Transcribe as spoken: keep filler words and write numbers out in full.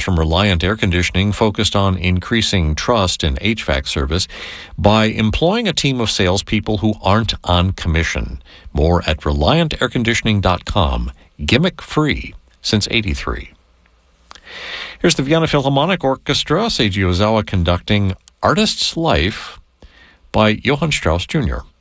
from Reliant Air Conditioning focused on increasing trust in H V A C service by employing a team of salespeople who aren't on commission. More at reliant air conditioning dot com. Gimmick free since eighty-three. Here's the Vienna Philharmonic Orchestra, Seiji Ozawa conducting Artist's Life by Johann Strauss Junior